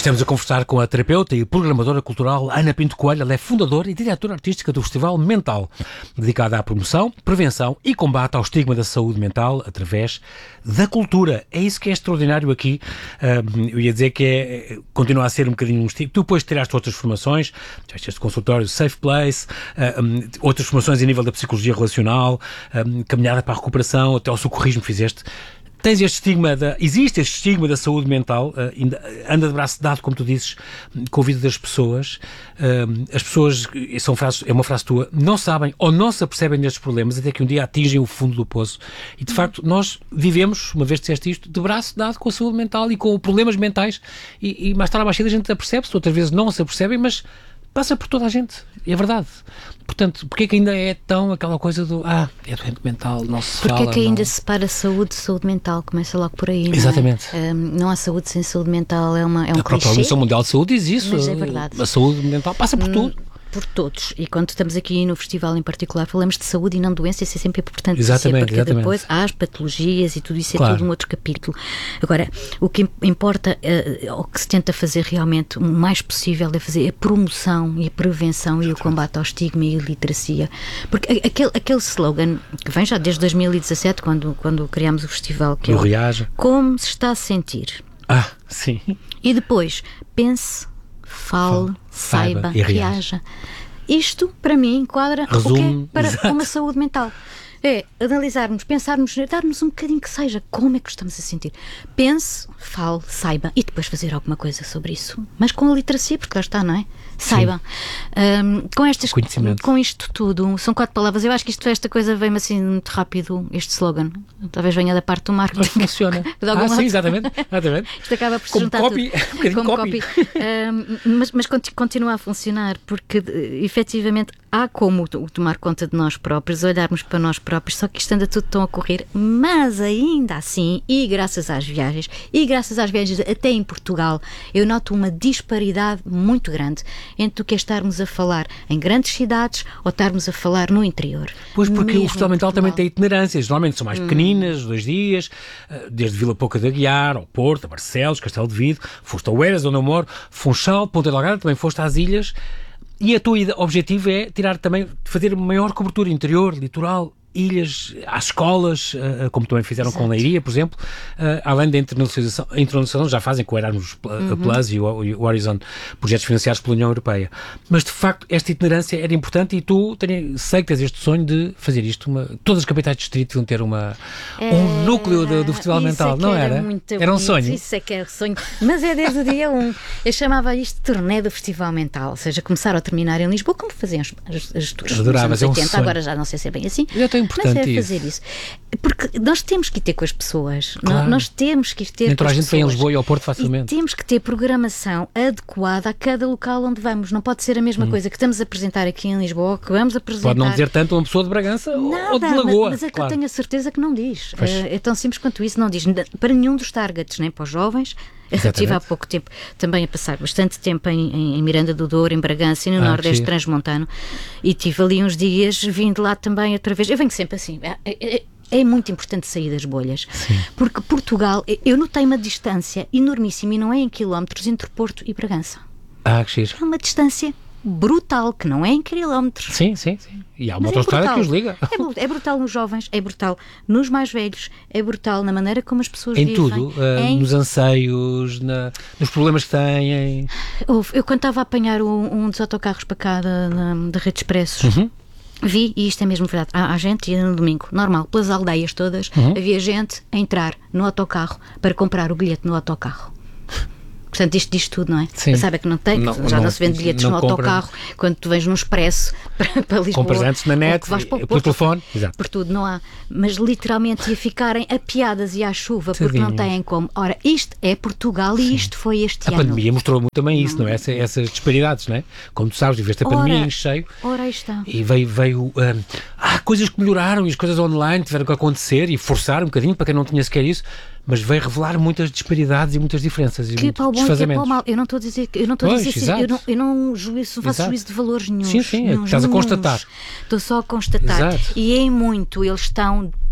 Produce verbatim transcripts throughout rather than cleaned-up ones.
Estamos a conversar com a terapeuta e programadora cultural Ana Pinto Coelho. Ela é fundadora e diretora artística do Festival Mental, dedicada à promoção, prevenção e combate ao estigma da saúde mental através da cultura. É isso que é extraordinário aqui. Uh, eu ia dizer que é, continua a ser um bocadinho um estigma. Tu depois tiraste outras formações, já este consultório Safe Place, uh, um, outras formações a nível da psicologia relacional, um, caminhada para a recuperação, até ao socorrismo fizeste. Tens este estigma, da, existe este estigma da saúde mental, uh, ainda, anda de braço dado, como tu dizes, com a vida das pessoas. Uh, as pessoas, são frases, é uma frase tua, não sabem ou não se apercebem destes problemas até que um dia atingem o fundo do poço. E, de facto, nós vivemos, uma vez disseste isto, de braço dado com a saúde mental e com problemas mentais. E, e mais tarde ou mais cedo a gente apercebe-se, outras vezes não se apercebem, mas passa por toda a gente, é verdade. Portanto, porque é que ainda é tão aquela coisa do ah, é doente mental, não se porque fala... Porque é que ainda não... se separa saúde de saúde mental, começa logo por aí, Exatamente. Não, é? um, não há saúde sem saúde mental, é, uma, é um a própria Organização Mundial de Saúde diz isso, mas é verdade. A saúde mental passa por tudo. Por todos, e quando estamos aqui no festival em particular falamos de saúde e não doença, isso é sempre importante exatamente, dizer, porque exatamente. Depois há as patologias e tudo isso é claro. tudo um outro capítulo. Agora, o que importa, uh, o que se tenta fazer realmente o mais possível é fazer a promoção e a prevenção exatamente. E o combate ao estigma e a literacia, porque aquele, aquele slogan que vem já desde dois mil e dezassete, quando, quando criámos o festival, que é o Reaja. Como se está a sentir. Ah, sim. E depois, pense, fale, saiba, saiba e reaja. reaja. Isto, para mim, enquadra Resume, o que é para exato. Uma saúde mental. É analisarmos, pensarmos, darmos um bocadinho que seja como é que estamos a sentir. Pense, fale, saiba e depois fazer alguma coisa sobre isso. Mas com a literacia, porque lá está, não é? Saiba. Um, com, estas, com isto tudo, são quatro palavras. Eu acho que isto, esta coisa veio-me assim muito rápido, este slogan. Talvez venha da parte do marketing. Mas funciona. ah, sim, exatamente. exatamente. Isto acaba por se como juntar copy, tudo. Um Como copy. copy. Um, mas, mas continua a funcionar, porque efetivamente há como tomar conta de nós próprios, olharmos para nós próprios, só que isto anda tudo tão a correr, mas ainda assim, e graças às viagens, e graças às viagens até em Portugal, eu noto uma disparidade muito grande entre o que é estarmos a falar em grandes cidades ou estarmos a falar no interior. Pois, porque Mesmo o Festival Mental também tem itinerâncias, normalmente são mais hum. pequeninas, dois dias, desde Vila Pouca de Aguiar, ao Porto, a Barcelos, Castelo de Vido, foste a Oeiras, onde eu moro, Funchal, Ponta Delgada, também foste às ilhas, e a tua objetivo é tirar também, fazer maior cobertura interior, litoral, ilhas, às escolas, uh, como também fizeram Exato. Com Leiria, por exemplo, uh, além da internacionalização, a internacionalização já fazem com o Erasmus uhum. Plus e o, e o Horizon, projetos financiados pela União Europeia. Mas, de facto, esta itinerância era importante e tu tenho, sei que tens este sonho de fazer isto. Uma, todas as capitais de distrito vão ter uma, é, um núcleo do, do Festival Mental, é não era? Era, muito era um sonho. Isso é que era sonho. Mas é desde o dia um. Eu chamava isto turnê do Festival Mental, ou seja, começar ou terminar em Lisboa, como faziam as, as, as tours Adorava, nos anos é um oitenta, sonho. Agora já não sei se é bem assim. Eu tenho importante mas é isso. fazer isso. Porque nós temos que ir ter com as pessoas. Claro. Nós temos que ir ter Nem com toda as a gente pessoas. vem a Lisboa e ao Porto facilmente. E temos que ter programação adequada a cada local onde vamos. Não pode ser a mesma hum. coisa que estamos a apresentar aqui em Lisboa, que vamos apresentar... Pode não dizer tanto uma pessoa de Bragança Nada, ou de Lagoa. Mas, mas é que claro. eu tenho a certeza que não diz. Pois. É tão simples quanto isso. Não diz para nenhum dos targets, nem para os jovens. Eu estive há pouco tempo também a passar bastante tempo em, em, em Miranda do Douro, em Bragança e no ah, Nordeste Transmontano, e tive ali uns dias vindo lá também outra vez. Eu venho sempre assim. É, é, é muito importante sair das bolhas. Sim. Porque Portugal, eu notei uma distância enormíssima, e não é em quilómetros, entre Porto e Bragança. Ah, que giro. É uma distância brutal, que não é em quilómetros. Sim, sim, sim. E há uma autoestrada é que os liga. É, é brutal nos jovens, é brutal nos mais velhos, é brutal na maneira como as pessoas em vivem. Tudo, uh, em... nos anseios, na, nos problemas que têm. Houve, eu quando estava a apanhar um, um dos autocarros para cá da, da, da Rede Expressos, uhum. vi, e isto é mesmo verdade, há, há gente, e no domingo, normal, pelas aldeias todas, uhum. havia gente a entrar no autocarro para comprar o bilhete no autocarro. Portanto, isto diz tudo, não é? Sim. Sabe que não tem, não, já não, não se vende bilhetes no compra. autocarro quando tu vens num expresso para, para Lisboa. Compras antes na net, vais para o pelo telefone. Exato. Por tudo, não há. Mas literalmente ia ficarem a piadas e à chuva, porque Tadinho. não têm como. Ora, isto é Portugal e Sim. isto foi este a ano. A pandemia mostrou muito também isso, não, não é? Essa, essas disparidades, não é? Como tu sabes, viveste a ora, pandemia em cheio. Ora, aí está. E veio, veio um, há coisas que melhoraram e as coisas online tiveram que acontecer e forçar um bocadinho para quem não tinha sequer isso. Mas veio revelar muitas disparidades e muitas diferenças. Que e para o bom e que é para o mal. Eu não estou a dizer, eu não estou pois, a dizer assim, eu não, eu não, juízo, não faço exato. juízo de valores nenhum. Sim, sim, estás a constatar. Estou só a constatar. Exato. E em muito eles estão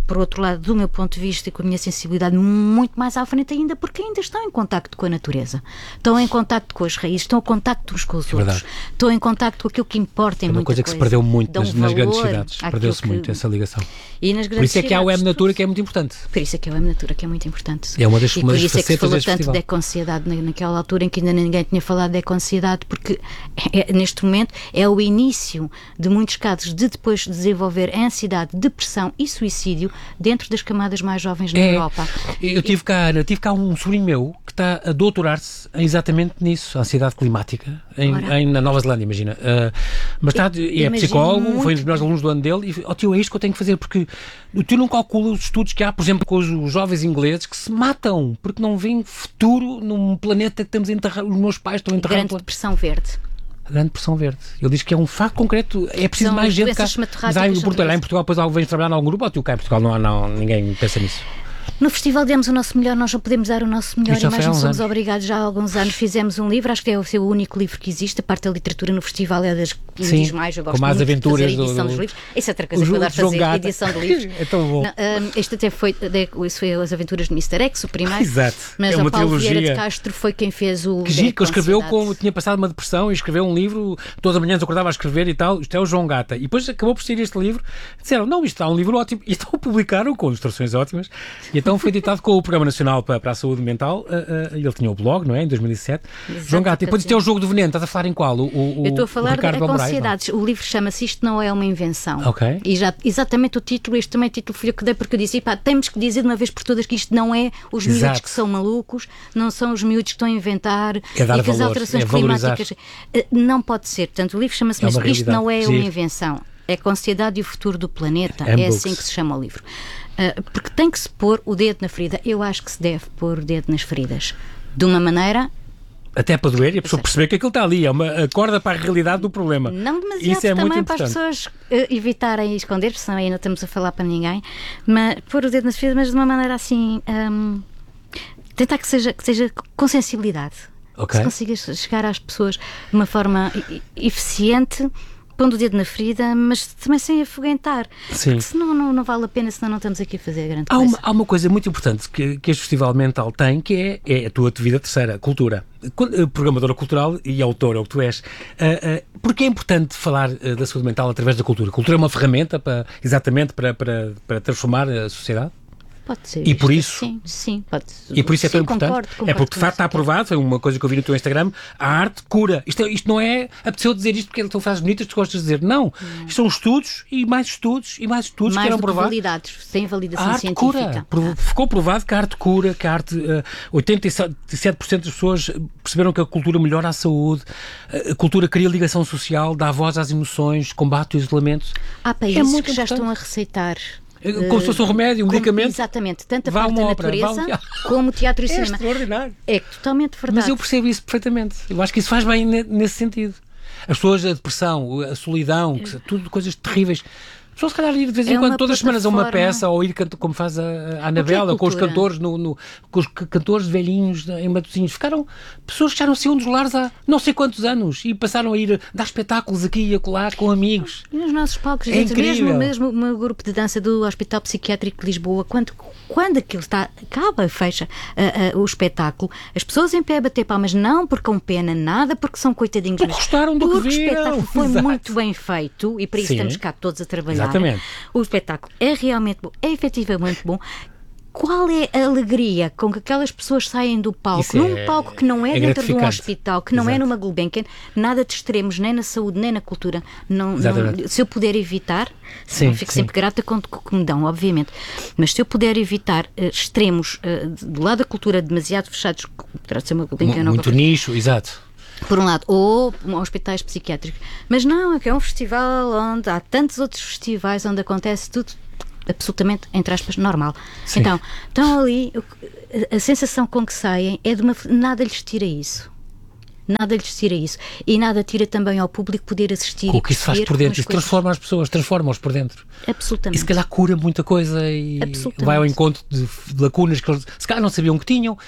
por outro lado, do meu ponto de vista e com a minha sensibilidade, muito mais à frente ainda, porque ainda estão em contacto com a natureza, estão em contacto com as raízes, estão em contacto uns com os É outros, verdade. estão em contacto com aquilo que importa em É uma muita coisa que se perdeu muito nas, nas grandes cidades. Perdeu-se que... muito essa ligação. E nas Por isso é que há o cidades, M Natura, tudo. que é muito importante. Por isso é que é o M Natura, que é muito importante. É uma das, e uma por das isso é que se facetas falou deste tanto festival. de eco-ansiedade na, naquela altura em que ainda ninguém tinha falado de eco-ansiedade, porque é, neste momento é o início de muitos casos de depois desenvolver ansiedade, depressão e suicídio dentro das camadas mais jovens na É, Europa. Eu tive cá, Ana, tive cá um sobrinho meu que está a doutorar-se exatamente nisso, a ansiedade climática, em, Ora. em- na Nova Zelândia, imagina. Uh, mas está, é imagino psicólogo, muito. foi um dos melhores alunos do ano dele, e, oh tio, é isto que eu tenho que fazer, porque o tio não calcula os estudos que há, por exemplo, com os, os jovens ingleses que se matam, porque não vêem futuro num planeta que estamos a enterrar, os meus pais estão a enterrar. Grande um depressão verde. A grande pressão verde. Ele diz que é um facto concreto, é preciso São mais gente cá. doenças Mas há em hematológicas Portugal, há em outra Portugal, depois vens trabalhar em algum grupo, ou tio, cá em Portugal não há, não, ninguém pensa nisso. No festival demos o nosso melhor, nós não podemos dar o nosso melhor Isto já e mais foi há não uns somos anos. obrigados. Já há alguns anos fizemos um livro, acho que é o seu único livro que existe. A parte da literatura no festival é das que me Sim, diz mais. Eu com gosto mais muito aventuras de fazer edição do- dos do- livros. Isso é outra coisa o que eu João adoro fazer, Gata. edição de livros. É tão bom. Não, hum, este até foi, de- isso foi as aventuras de mister X, o primeiro. Exato. Mas É uma o Paulo trilogia. Vieira de Castro foi quem fez o. Que giro, que ele escreveu Eco-ansiedade. como tinha passado uma depressão e escreveu um livro, todas as manhãs acordava a escrever e tal. Isto é o João Gata. E depois acabou por sair este livro. Disseram, não, isto está um livro ótimo. E então o publicaram com ilustrações ótimas. E então foi editado com o Programa Nacional para, para a Saúde Mental. Uh, uh, ele tinha o blog, não é? Em dois mil e sete. Exato, João Gata. E depois sim. isto é o Jogo do Veneno. Estás a falar em qual? O, o, Eu estou a o falar de Ricardo Belmorais, não? eco-ansiedades. O livro chama-se Isto Não É Uma Invenção. Ok. E já, exatamente o título, este também é o título fui eu que dei, porque eu disse, pá, temos que dizer de uma vez por todas que isto não é os Exato. miúdos que são malucos, não são os miúdos que estão a inventar É dar e que as valor, alterações é valorizar. climáticas. eh, Não pode ser. Portanto, o livro chama-se É uma mesmo Isto Não É realidade. Uma Giro. Invenção. Eco-ansiedade e o futuro do planeta. And é books. assim que se chama o livro. Uh, porque tem que se pôr o dedo na ferida. Eu acho que se deve pôr o dedo nas feridas. De uma maneira Até para doer e a pessoa Exato. perceber que aquilo está ali. É uma acorda para a realidade do problema. não demasiado Isso é muito também para as importante. pessoas uh, evitarem esconder, porque senão aí não estamos a falar para ninguém, mas pôr o dedo nas feridas, mas de uma maneira assim, um, tentar que seja, que seja com sensibilidade. Ok. Se consigas chegar às pessoas de uma forma e- e- eficiente, pondo o dedo na ferida, mas também sem afoguentar. Sim. Porque senão não, não vale a pena, senão não estamos aqui a fazer grande Há coisa. uma, há uma coisa muito importante que, que este Festival Mental tem, que é, é a tua atividade terceira, a cultura. Quando- eh, Programadora cultural e autora, é o que tu és. Uh, uh, porque é importante falar uh, da saúde mental através da cultura? A cultura é uma ferramenta para, exatamente para, para, para transformar a sociedade? Pode ser. E por visto. isso- Sim, sim, pode E por isso é sim, tão importante. Concordo, concordo é porque de com facto isso. está aprovado, foi uma coisa que eu vi no teu Instagram, a arte cura. Isto, é- isto não é apeteceu dizer isto porque tu fazes bonitas, tu gostas de dizer. Não. Isto são estudos e mais estudos e mais estudos Mais que eram do que provados. validados, sem validação A arte científica. cura. Pro- Ficou provado que a arte cura, que a arte. Uh, oitenta e sete por cento das pessoas perceberam que a cultura melhora a saúde, a cultura cria ligação social, dá voz às emoções, combate o isolamento. Há países muito que já importante. estão a receitar. Como se fosse um remédio, um como- medicamento. Exatamente, tanto a Vá a parte uma da ópera, vá a um natureza teatro. como o teatro e É cinema. extraordinário. É totalmente verdade. Mas eu percebo isso perfeitamente. Eu acho que isso faz bem ne- nesse sentido. As pessoas, a depressão, a solidão, que- tudo coisas terríveis. As pessoas, se calhar, ir de vez em É quando, uma todas as semanas a uma plataforma. peça, ou ir canto- como faz a, a Anabela, com os cultura? cantores, no, no- com os c- cantores velhinhos em Matosinhos. Ficaram pessoas que já não saíam dos lares há não sei quantos anos e passaram a ir dar espetáculos aqui e acolá com amigos. E nos nossos palcos, É gente, incrível. mesmo, mesmo o meu grupo de dança do Hospital Psiquiátrico de Lisboa, quando, quando aquilo está, acaba e fecha ah, ah, o espetáculo, as pessoas em pé a bater palmas, não porque com pena, nada porque são coitadinhos. Porque mas gostaram do que porque o viram. espetáculo foi Exato. muito bem feito e para isso Sim. estamos cá todos a trabalhar. Exatamente. O espetáculo é realmente bom, é efetivamente bom. Qual é a alegria com que aquelas pessoas saem do palco, Isso num é- palco que não é, é dentro de um gratificante. hospital, que não é Exato. numa Gulbenkian, nada de extremos, nem na saúde, nem na cultura. Não, não- Exatamente. se eu puder evitar, Sim, não fico sim. sempre grata com o que me dão, obviamente, mas se eu puder evitar eh, extremos eh, do lado da cultura demasiado fechados, que poderá ser uma Gulbenkian ou Muito qualquer- nicho, exato. por um lado, ou hospitais psiquiátricos. Mas não, é que é um festival onde há tantos outros festivais onde acontece tudo absolutamente, entre aspas, normal. Sim. Então, estão ali, o que- a sensação com que saem é de uma... Nada lhes tira isso. Nada lhes tira isso. E nada tira também ao público poder assistir Com e o que isso faz perceber por dentro, umas isso coisas. transforma as pessoas, transforma-os por dentro. E Absolutamente. se calhar cura muita coisa e Absolutamente. vai ao encontro de de lacunas que eles se calhar não sabiam que tinham.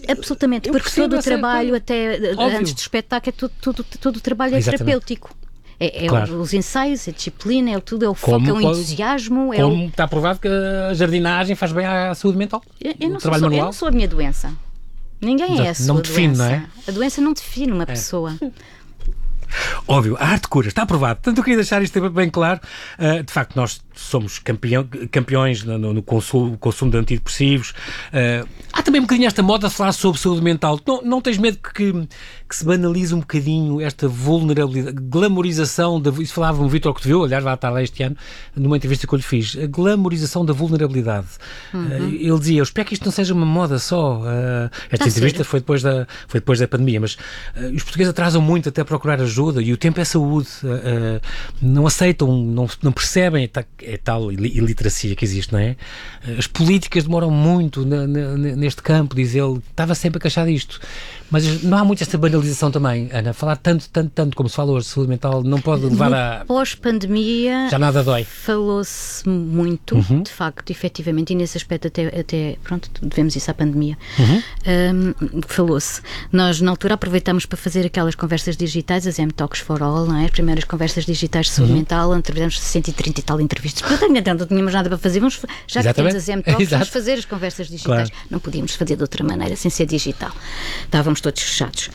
Absolutamente, Eu porque percebo todo o essa trabalho, coisa. até Óbvio. antes do espetáculo, é tudo, tudo, todo o trabalho é Exatamente. terapêutico. É, é Claro. os ensaios, é a disciplina, é o tudo, é o foco, Como é o pode- entusiasmo. É Como o... está provado que a jardinagem faz bem à saúde mental. eu, eu o não sou, trabalho só- eu manual. não sou a minha doença. Ninguém é Exato. a sua Não me define, doença. não é? A doença não define uma pessoa. Óbvio, a arte cura, está provado. Portanto, eu queria deixar isto bem claro. Uh, de facto, nós somos campeão, campeões no, no consumo, consumo de antidepressivos. Uh, há também um bocadinho esta moda de falar sobre saúde mental. Não, não tens medo que, que se banalize um bocadinho esta vulnerabilidade, glamorização, da, isso falava o Vítor Cotoveu, aliás, vai estar lá este ano, numa entrevista que eu lhe fiz, a glamorização da vulnerabilidade. Uhum. Uh, ele dizia, eu espero que isto não seja uma moda só. Uh, esta Tá entrevista sério? foi depois, da, foi depois da pandemia, mas uh, os portugueses atrasam muito até procurar ajuda e o tempo é saúde. Uh, uh, não aceitam, não, não percebem, é tal iliteracia que existe, não é? As políticas demoram muito na, na, neste campo, diz ele, estava sempre a queixar disto. Mas não há muito esta banalização também, Ana. Falar tanto, tanto, tanto como se fala hoje de saúde mental não pode levar a... Pós-pandemia Já nada dói. falou-se muito, Uhum. de facto, efetivamente, e nesse aspecto até, até pronto, devemos isso à pandemia. Uhum. Um, falou-se. Nós, na altura, aproveitámos para fazer aquelas conversas digitais, as M-Talks for All, não é? As primeiras conversas digitais de saúde Uhum. mental, onde tivemos cento e trinta e tal entrevistas. Portanto, não tínhamos nada para fazer, vamos, já que Exatamente. temos as M-Talks, Exato. vamos fazer as conversas digitais. Claro. Não podíamos fazer de outra maneira, sem ser digital. Estávamos todos fechados.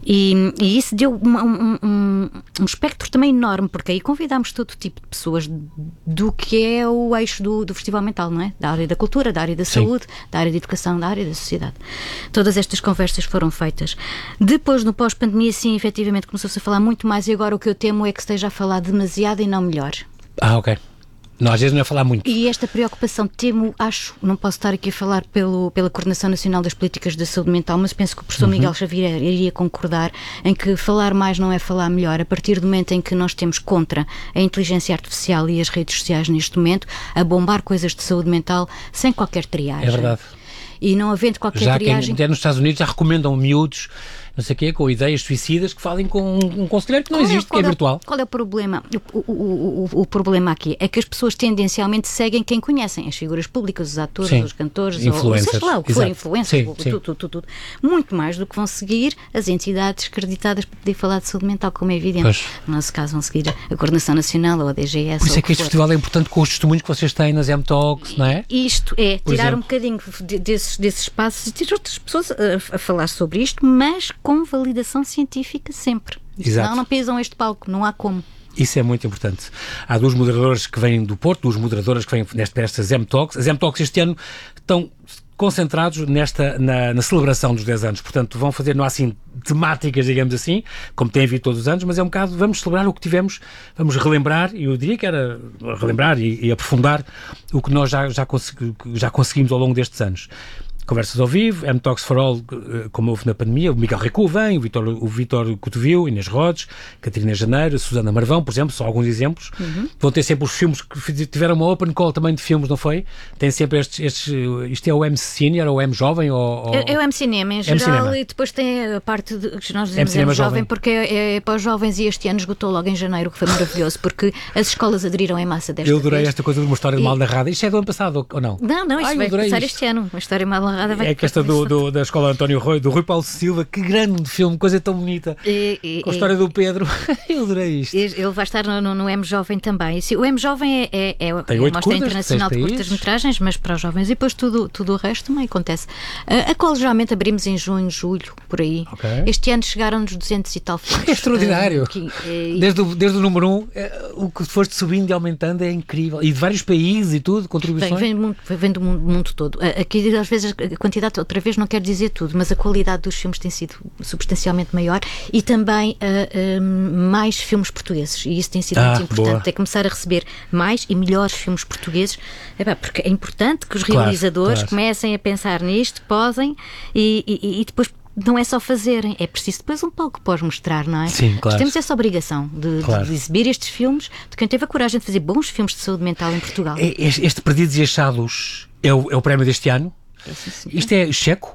E, e isso deu uma, um, um, um espectro também enorme, porque aí convidámos todo tipo de pessoas do que é o eixo do, do Festival Mental, não é? Da área da cultura, da área da Sim. saúde, da área da educação, da área da sociedade. Todas estas conversas foram feitas. Depois, no pós-pandemia, sim, efetivamente começou-se a falar muito mais e agora o que eu temo é que esteja a falar demasiado e não melhor. Ah, ok. Não, às vezes não é falar muito. E esta preocupação, temo, acho, não posso estar aqui a falar pelo, pela Coordenação Nacional das Políticas da Saúde Mental, mas penso que o professor Uhum. Miguel Xavier iria concordar em que falar mais não é falar melhor. A partir do momento em que nós temos contra a inteligência artificial e as redes sociais neste momento, a bombar coisas de saúde mental sem qualquer triagem. É verdade. E não havendo qualquer Já quem, triagem... até nos Estados Unidos já recomendam miúdos, não sei o quê, com ideias suicidas, que falem com um, um conselheiro que não Qual é- existe, que qual é é- virtual. Qual é o problema? O, o, o, o, o problema aqui é que as pessoas tendencialmente seguem quem conhecem, as figuras públicas, os atores, Sim. os cantores, ou, Influencers. seja lá, o que for, Exato. influencers, Sim, o- sim. tudo, tudo, tudo, tudo. Muito mais do que vão seguir as entidades acreditadas para poder falar de saúde mental, como é evidente. Pois. No nosso caso, vão seguir a Coordenação Nacional ou a D G S. Por isso ou é o que este for. festival é importante com os testemunhos que vocês têm nas M-Talks, não é? Isto é Por tirar exemplo. um bocadinho de- desses, desses espaços e ter outras pessoas a, a falar sobre isto, mas com validação científica sempre. Exato. Senão não pisam este palco, não há como. Isso é muito importante. Há duas moderadoras que vêm do Porto, duas moderadoras que vêm neste- nestas M-Talks. As M-Talks este ano estão concentrados nesta, na, na celebração dos dez anos. Portanto, vão fazer, não há assim temáticas, digamos assim, como tem havido todos os anos, mas é um bocado, vamos celebrar o que tivemos, vamos relembrar, e eu diria que era relembrar e, e aprofundar o que nós já, já, consegui, já conseguimos ao longo destes anos. Conversas ao vivo, M-Talks for All, como houve na pandemia, o Miguel Recu vem, o Vítor, o Vítor Cotoveu, Inês Rodes, Catarina Janeiro, Susana Marvão, por exemplo, só alguns exemplos. Uhum. Vão ter sempre os filmes que tiveram uma open call também de filmes, não foi? Tem sempre estes, estes isto é o M Senior ou o M Jovem? Ou, ou... É, é o M Cinema em geral M-Cinema. e depois tem a parte de, que nós dizemos M-Cinema M Jovem, Jovem. porque é, é para os jovens e este ano esgotou logo em janeiro, o que foi maravilhoso, porque as escolas aderiram em massa desta Eu adorei vez. esta coisa de uma história E- mal narrada. Isto é do ano passado ou- ou não? Não, não, isto Ai, eu vai adorei começar isto. este ano. Uma história mal narrada vai É que esta do, do, da escola António Rui, do Rui Paulo Silva, que grande filme, coisa tão bonita. E- e- Com a história do Pedro. Eu adorei isto. Ele vai estar no, no, no M Jovem também. E, sim, o M Jovem é, é, é, é Tem a oito Mostra curtas, Internacional de seis países. Curtas-Metragens, mas para os jovens. E depois tudo, tudo o resto também acontece. A, a qual geralmente abrimos em junho, julho, por aí. Ok. Este ano chegaram-nos duzentos e tal filmes. É extraordinário. Ah, que- eh, Desde o, desde o número um, é, o que foste subindo e aumentando é incrível. E de vários países e tudo, Vem, contribuições. vem, muito, vem do mundo, mundo todo. A- Aqui, às vezes, a quantidade, outra vez, não quer dizer tudo, mas a qualidade dos filmes tem sido substancialmente maior e também ah, ah, mais filmes portugueses. E isso tem sido Ah, muito importante. boa. É começar a receber mais e melhores filmes portugueses. Epá, porque é importante que os Claro, realizadores claro. comecem a pensar nisto, posem e, e, e depois. Não é só fazerem, é preciso depois um pouco pós-mostrar, não é? Sim, claro. Nós temos essa obrigação de, de- Claro. de exibir estes filmes de quem teve a coragem de fazer bons filmes de saúde mental em Portugal. É- Este, este Perdidos e Achados é o, é o prémio deste ano. É, sim, senhor. Isto é checo?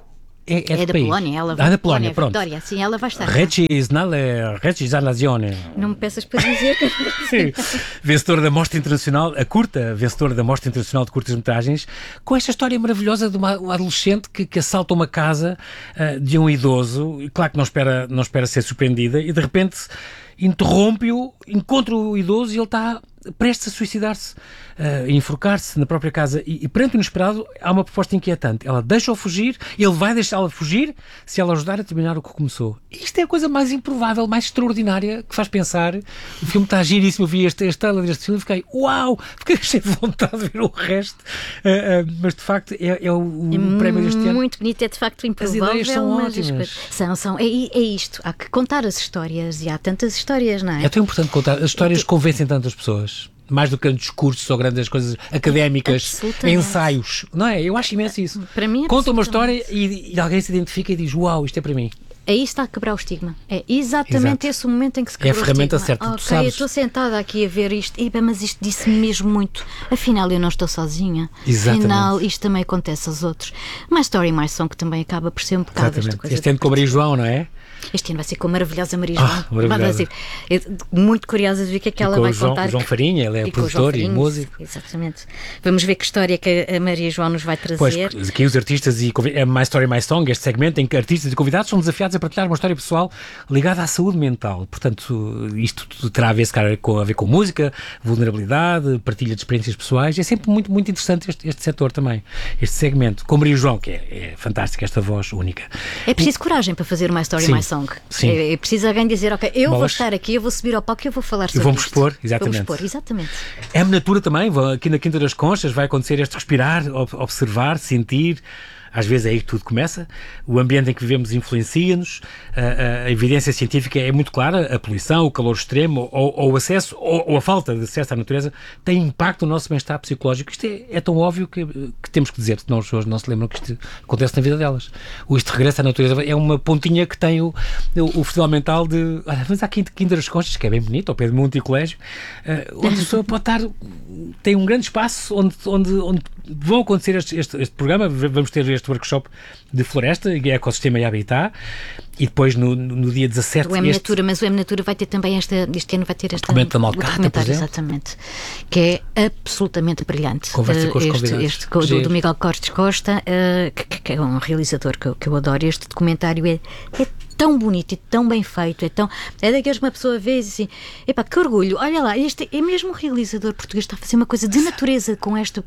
é, é, é da país? Polónia, ela Ah, da Polónia, pronto. Vitória, sim, ela vai estar. Reci Znale, Reci Zanazione. Não me peças para dizer. Sim. Vencedora da Mostra Internacional, a curta, vencedora da Mostra Internacional de Curtas-Metragens, com esta história maravilhosa de uma, uma adolescente que, que assalta uma casa uh, de um idoso, e claro que não espera, não espera ser surpreendida, e de repente interrompe-o, encontra o idoso e ele está prestes a suicidar-se, uh, a enforcar-se na própria casa. E, e perante o inesperado há uma proposta inquietante. Ela deixa-o fugir, ele vai deixá-la fugir se ela ajudar a terminar o que começou. Isto é a coisa mais improvável, mais extraordinária, que faz pensar. O filme está giríssimo, eu vi este, este trailer deste filme e fiquei, uau, fiquei cheio de vontade de ver o resto. Uh, uh, mas de facto é, é o, o é prémio deste ano. Muito bonito, é de facto improvável. As ideias são mas ótimas. São, são, é, é isto, há que contar as histórias e há tantas histórias, não é? É tão importante contar. As histórias convencem tantas pessoas. Mais do que discursos ou grandes coisas académicas, ensaios, não é? Eu acho imenso isso. Para mim, conta uma história e, e alguém se identifica e diz, uau, isto é para mim. Aí está a quebrar o estigma. É exatamente Exato. esse o momento em que se quebra o estigma. É a ferramenta certa, okay, tu sabes. Eu estou sentada aqui a ver isto, e, mas isto disse-me mesmo muito. Afinal, eu não estou sozinha. Exatamente. Afinal, isto também acontece aos outros. My Story, My Song, que também acaba por ser um bocado Exatamente. esta coisa. Este ano com a Maria João, não é? Este ano vai ser com a maravilhosa Maria João. Oh, maravilhosa. Eu, muito curiosa de ver o que é que ela vai João, contar. João Farinha, ele é produtor e músico. Exatamente. Vamos ver que história que a Maria João nos vai trazer. Pois, aqui os artistas e é My Story, My Song, este segmento em que artistas e convidados são desafiados a partilhar uma história pessoal ligada à saúde mental. Portanto, isto terá a ver, com, a ver com música, vulnerabilidade, partilha de experiências pessoais. É sempre muito, muito interessante este, este setor também, este segmento. Com Maria João, que é, é fantástica, esta voz única. É preciso coragem para fazer My Story, sim, My Song. Sim. É, é preciso alguém dizer, ok, eu Bolas. vou estar aqui, eu vou subir ao palco e eu vou falar sobre Vamos isto. expor, exatamente. Vamos expor, exatamente. É natura também, aqui na Quinta das Conchas vai acontecer este respirar, observar, sentir. Às vezes é aí que tudo começa. O ambiente em que vivemos influencia-nos. A, a, a evidência científica é muito clara. A poluição, o calor extremo ou, ou o acesso, ou, ou a falta de acesso à natureza tem impacto no nosso bem-estar psicológico. Isto é, é tão óbvio que, que temos que dizer, senão as pessoas não se lembram que isto acontece na vida delas. O Isto Regressa à Natureza é uma pontinha que tem o, o, o Festival Mental de... Olha, vamos à Quinta, Quinta das Conchas, que é bem bonito, ao pé de Monte e Colégio, uh, onde a pessoa pode estar... Tem um grande espaço onde, onde, onde vão acontecer este, este, este programa. Vamos ter este workshop de floresta, ecossistema e habitat, e depois no, no dia dezassete... O M este... Natura, mas o M Natura vai ter também esta, este ano vai ter esta... Documento da Malcata, por exemplo. Exatamente, que é absolutamente brilhante. Conversa com os este, convidados. Este, do, do Miguel Cortes Costa, uh, que, que é um realizador que eu, que eu adoro. Este documentário é, é tão bonito e tão bem feito, é, tão, é daqueles que uma pessoa vê e diz assim, epá, que orgulho, olha lá, este é mesmo um realizador português, está a fazer uma coisa de natureza com esta...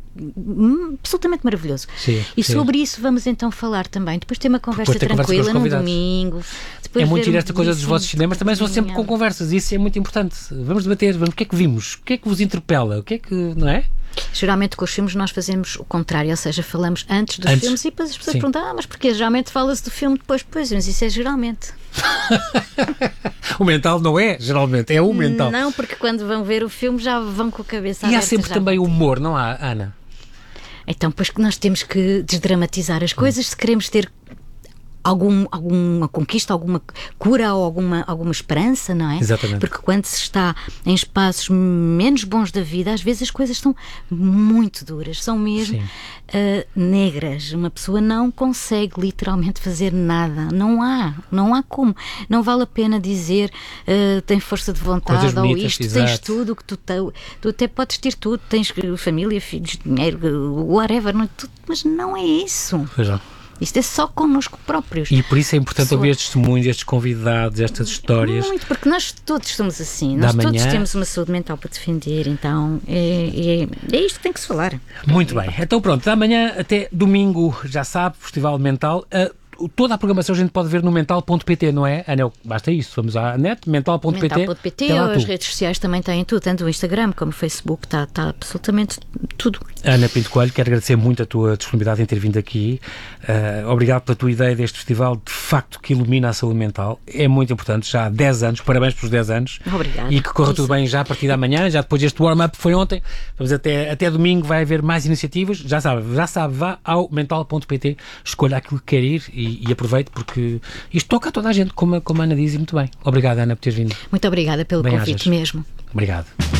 absolutamente maravilhoso. Sim, e sim. sobre isso vamos então falar também. Depois ter uma conversa ter tranquila conversa num domingo. É muito giro um esta coisa dos vossos cinemas, também são sempre com conversas, isso é muito importante. Vamos debater, vamos, o que é que vimos? O que é que vos interpela? O que é que, não é? Geralmente com os filmes nós fazemos o contrário, ou seja, falamos antes dos antes. filmes e depois as pessoas Sim. perguntam, ah, mas porquê? Geralmente fala-se do filme depois, pois, mas isso é geralmente. O mental não é, geralmente, é o mental. Não, porque quando vão ver o filme já vão com a cabeça E aberta, há sempre já também humor, não há, Ana? Então, pois que nós temos que desdramatizar as coisas se queremos ter algum, alguma conquista, alguma cura ou alguma, alguma esperança, não é? Exatamente. Porque quando se está em espaços menos bons da vida, às vezes as coisas são muito duras, são mesmo uh, negras. Uma pessoa não consegue literalmente fazer nada. Não há, não há como. Não vale a pena dizer uh, tem força de vontade coisas ou bonitas, isto, exato. Tens tudo o que tu tens. Tu até podes ter tudo, tens família, filhos, dinheiro, whatever, não, tu, mas não é isso. Pois não. Isto é só connosco próprios. E por isso é importante Pessoa... ouvir estes testemunhos, estes convidados, estas histórias. Muito, porque nós todos somos assim. Nós da todos manhã. temos uma saúde mental para defender, então é, é, é isto que tem que se falar. Muito bem. Então pronto, da manhã até domingo, já sabe, Festival Mental. Uh, toda a programação a gente pode ver no mental ponto pt, não é? Anel, basta isso. Vamos à net, mental ponto pt. mental ponto pt, as redes sociais também têm tudo, tanto o Instagram como o Facebook, está tá absolutamente tudo. Ana Pinto Coelho, quero agradecer muito a tua disponibilidade em ter vindo aqui. Uh, obrigado pela tua ideia deste festival, de facto, que ilumina a saúde mental. É muito importante, já há dez anos, parabéns pelos dez anos. Obrigada. E que corra tudo bem já a partir da manhã, já depois deste warm-up foi ontem. Vamos até, até domingo, vai haver mais iniciativas. Já sabe, já sabe, vá ao mental ponto pt, escolha aquilo que quer ir e, e aproveite, porque isto toca a toda a gente, como, como a Ana diz, e muito bem. Obrigado, Ana, por teres vindo. Muito obrigada pelo Bem convite ajas. mesmo. Obrigado.